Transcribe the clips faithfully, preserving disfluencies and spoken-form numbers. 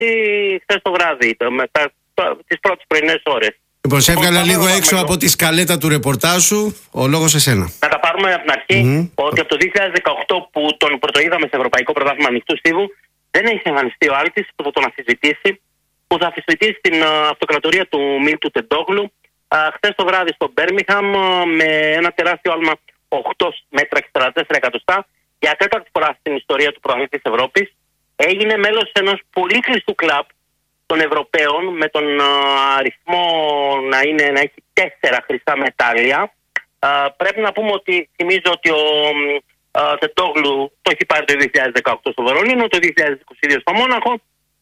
χθες το βράδυ, μετά τις πρώτες πρωινές ώρες. Λοιπόν, σε έβγαλα λίγο έξω από τη σκαλέτα του ρεπορτάζ σου, ο λόγος εσένα. Να τα πάρουμε από την αρχή, mm-hmm. ότι από το δύο χιλιάδες δεκαοκτώ που τον πρωτοείδαμε σε Ευρωπαϊκό Πρωτάθλημα Ανοιχτού Στίβου, δεν έχει εμφανιστεί ο Άλτης που θα τον αμφισβητήσει, που θα αμφισβητήσει την uh, αυτοκρατορία του Μίλτου Τεντόγλου. Uh, χθες το βράδυ στο Μπέρμιχαμ, uh, με ένα τεράστιο άλμα οκτώ μέτρα και σαράντα τέσσερα εκατοστά, για τέταρτη φορά στην ιστορία του πρωταθλητή της Ευρώπης, έγινε μέλος ενός πολύ κλειστού κλαμπ των Ευρωπαίων, με τον uh, αριθμό να, είναι, να έχει τέσσερα χρυσά μετάλλια. Uh, πρέπει να πούμε ότι θυμίζω ότι ο uh, Τεντόγλου το έχει πάρει το δύο χιλιάδες δεκαοκτώ στο Βερολίνο, το δύο χιλιάδες είκοσι δύο στο Μόναχο,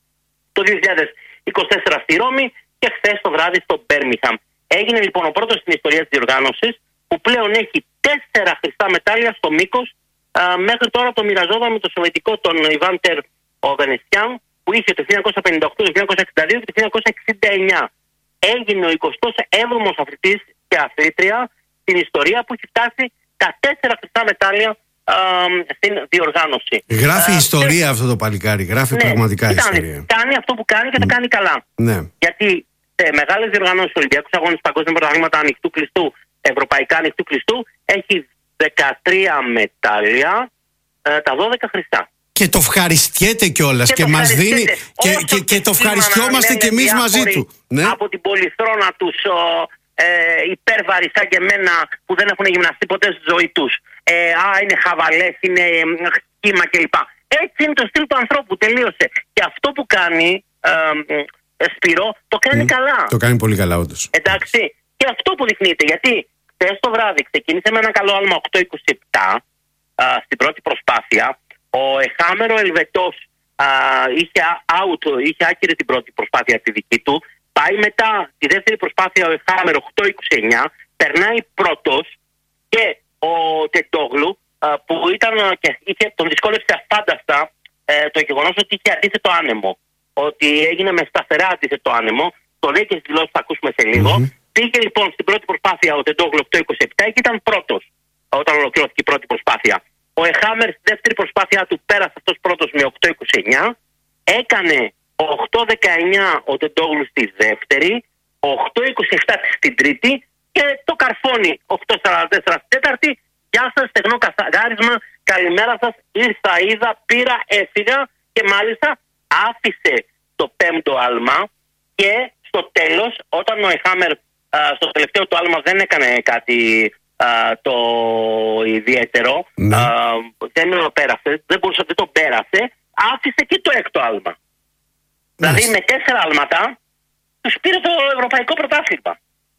το δύο χιλιάδες είκοσι τέσσερα στη Ρώμη και χθες το βράδυ στο Μπέρμιχαμ. Έγινε λοιπόν ο πρώτος στην ιστορία της διοργάνωσης που πλέον έχει τέσσερα χρυσά μετάλλια στο μήκος. Uh, μέχρι τώρα το μοιραζόταν με το σοβιετικό τον Ιβάν Τερ Οβενεσιάν, που είχε το χίλια εννιακόσια πενήντα οκτώ, το χίλια εννιακόσια εξήντα δύο και το χίλια εννιακόσια εξήντα εννιά. Έγινε ο εικοστός έβδομος αθλητής και αθλήτρια στην ιστορία που έχει φτάσει τα τέσσερα χρυσά μετάλλια α, στην διοργάνωση. Γράφει α, ιστορία και... αυτό το παλικάρι, γράφει ναι, πραγματικά κάνει, ιστορία. Κάνει αυτό που κάνει και το κάνει καλά. Ναι. Γιατί σε μεγάλες διοργανώσεις, Ολυμπιακούς Αγώνες, παγκόσμια πρωταθλήματα ανοιχτού κλειστού, ευρωπαϊκά ανοιχτού κλειστού, έχει δεκατρία μετάλλια, ε, τα δώδεκα χρυσά. Και το ευχαριστιέται κιόλας και, και μας δίνει και, και, και, και το ευχαριστιόμαστε κι εμείς μαζί του. Ναι. Από την πολυθρόνα τους ε, υπέρβαροι σαν και εμένα που δεν έχουν γυμναστεί ποτέ στη ζωή τους. Ε, α, είναι χαβαλές, είναι κύμα κλπ. Έτσι είναι το στυλ του ανθρώπου, τελείωσε. Και αυτό που κάνει ε, ε, Σπύρο, το κάνει mm. καλά. Το κάνει πολύ καλά όντως. Εντάξει. Και αυτό που δείχνεται, γιατί χθες το βράδυ ξεκίνησε με ένα καλό άλμα οκτώ είκοσι επτά α, στην πρώτη προσπάθεια. Ο Εχάμερο Ελβετός α, είχε out, είχε άκυρη την πρώτη προσπάθεια τη δική του. Πάει μετά τη δεύτερη προσπάθεια ο Εχάμερο οκτώ είκοσι εννιά, περνάει πρώτος και ο Τεντόγλου α, που ήταν και είχε, τον δυσκόλεψε αφάνταστα ε, το γεγονός ότι είχε αντίθετο άνεμο. Ότι έγινε με σταθερά αντίθετο άνεμο. Το λέει και στις δηλώσεις που θα ακούσουμε σε λίγο. Mm-hmm. Πήγε λοιπόν στην πρώτη προσπάθεια ο Τεντόγλου οκτώ είκοσι επτά και ήταν πρώτος όταν ολοκληρώθηκε η πρώτη προσπάθεια. Ο Εχάμερ στη δεύτερη προσπάθεια του πέρασε αυτός πρώτος με οκτώ είκοσι εννιά. Έκανε οκτώ δεκαεννιά ο Τεντόγλου στη δεύτερη, οκτώ είκοσι επτά στην τρίτη και το καρφώνει οκτώ σαράντα τέσσερα στην τέταρτη. Γεια σας, στεγνό καθάρισμα, καλημέρα σας, ήρθα, είδα, πήρα, έφυγα και μάλιστα άφησε το πέμπτο άλμα και στο τέλος όταν ο Εχάμερ στο τελευταίο του άλμα δεν έκανε κάτι α, το ιδιαίτερο, ναι. α, δεν το πέρασε, δεν μπορούσε, δεν το πέρασε, άφησε και το έκτο άλμα. Ναι. Δηλαδή με τέσσερα άλματα τους πήρε το ευρωπαϊκό πρωτάθλημα.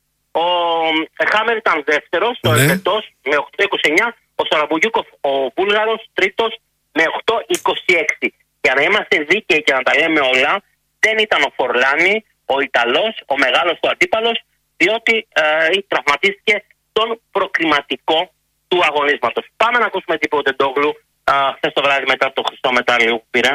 Ο Εχάμερ ήταν δεύτερος, ναι. ο Ελβετός με οκτώ είκοσι εννιά, ο Σαραμπουγιούκοφ ο Βούλγαρος τρίτος με οκτώ είκοσι έξι. Για να είμαστε δίκαιοι και να τα λέμε όλα, δεν ήταν ο Φορλάνη, ο Ιταλός, ο μεγάλος του αντίπαλος, διότι ε, τραυματίστηκε τον προκριματικό του αγωνίσματος. Πάμε να ακούσουμε τι είπε ο Τεντόγλου χθες το βράδυ μετά το χρυσό μετάλλιο που πήρε.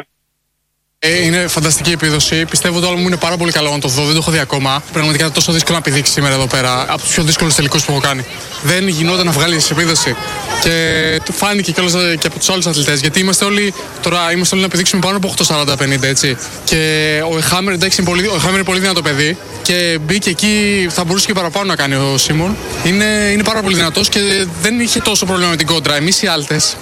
Ε, είναι φανταστική επίδοση. Πιστεύω το άλλο μου είναι πάρα πολύ καλό να το δω. Δεν το έχω δει ακόμα. Πραγματικά τόσο δύσκολο να πηδήξει σήμερα εδώ πέρα. Από τους πιο δύσκολους τελικούς που έχω κάνει. Δεν γινόταν να βγάλει επίδοση. Και φάνηκε κιόλας και από τους άλλους αθλητές. Γιατί είμαστε όλοι τώρα είμαστε όλοι να πηδήξουμε πάνω από οκτώ σαράντα πενήντα, έτσι. Και ο Εχάμερ εντάξει είναι πολύ, ο Εχάμερ είναι πολύ δυνατό παιδί. Και μπήκε εκεί, θα μπορούσε και παραπάνω να κάνει ο Σίμον. Είναι, είναι πάρα πολύ δυνατός και δεν είχε τόσο πρόβλημα με την κόντρα. Εμείς οι Άλτες,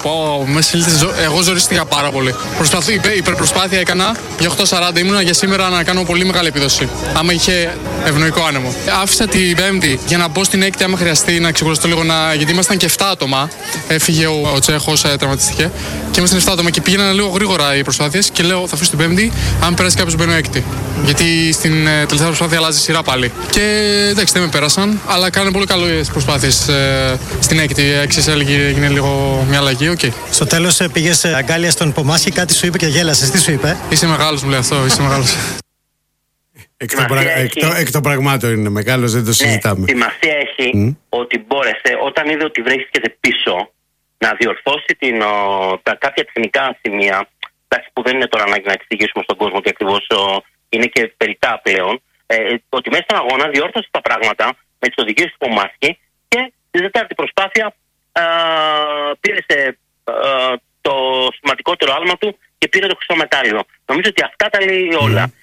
εγώ ζορίστηκα πάρα πολύ. Προσπαθώ, υπερπροσπάθεια έκανα για οκτώ σαράντα ήμουνα για σήμερα να κάνω πολύ μεγάλη επίδοση. Άμα είχε ευνοϊκό άνεμο. Άφησα την Πέμπτη για να μπω στην έκτη, άμα χρειαστεί να ξεκουραστώ λίγο. Να... Γιατί ήμασταν και επτά άτομα. Έφυγε ο, ο Τσέχος, τραυματίστηκε. Και ήμασταν επτά άτομα και πήγαιναν λίγο γρήγορα οι προσπάθειες. Και λέω θα αφήσω την Πέμπτη, αν περάσει κάποιος μπαίνω έκτη. Γιατί στην ε, τελευταία προσπάθεια αλλάζει σειρά πάλι. Και εντάξει, δεν με πέρασαν, αλλά κάνανε πολύ καλές προσπάθειες ε, στην έκτη. Έξι έγινε λίγο μια αλλαγή, οκ. Okay. Στο τέλος πήγες αγκάλια στον Πομάσχη, κάτι σου είπε και γέλασες. Τι σου είπε? Είσαι μεγάλος, μου λέει αυτό, είσαι μεγάλος. Εκ των πραγ... έχει... πραγμάτων είναι μεγάλος, δεν το συζητάμε. Ναι, σημασία έχει mm. ότι μπόρεσε όταν είδε ότι βρέθηκε πίσω να διορθώσει την, ο, τα κάποια τεχνικά σημεία, που δεν είναι τώρα ανάγκη να εξηγήσουμε στον κόσμο ότι ακριβώς ο, είναι και περιττά πλέον, ε, ότι μέσα στον αγώνα διόρθωσε τα πράγματα με τις οδηγίες του Πομάσχη και στη τέταρτη προσπάθεια α, πήρε σε, α, το σημαντικότερο άλμα του και πήρε το χρυσό μετάλλιο. Νομίζω ότι αυτά τα λέει όλα.